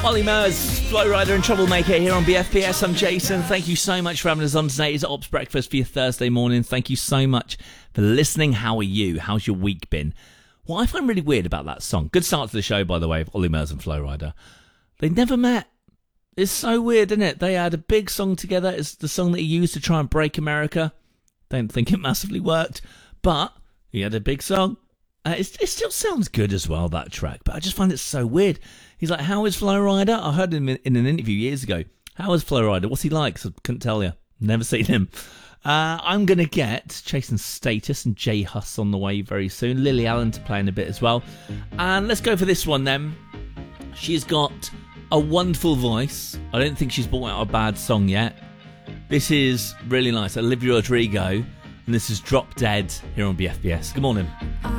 Ollie Murs, Flow Rider and Troublemaker here on BFPS. I'm Jason. Thank you so much for having us on today. It's Ops Breakfast for your Thursday morning. Thank you so much for listening. How are you? How's your week been? What I find really weird about that song, good start to the show, by the way, of Ollie Murs and Flow Rider, they never met. It's so weird, isn't it? They had a big song together. It's the song that he used to try and break America. Don't think it massively worked, but he had a big song. It still sounds good as well, that track, but I just find it so weird. He's like, how is Flow Rider? I heard him in an interview years ago. How is Flow Rider? What's he like? So couldn't tell you. Never seen him. I'm going to get Chasing Status and J Hus on the way very soon. Lily Allen to play in a bit as well. And let's go for this one then. She's got a wonderful voice. I don't think she's brought out a bad song yet. This is really nice. Olivia Rodrigo. And this is Drop Dead here on BFBS. Good morning.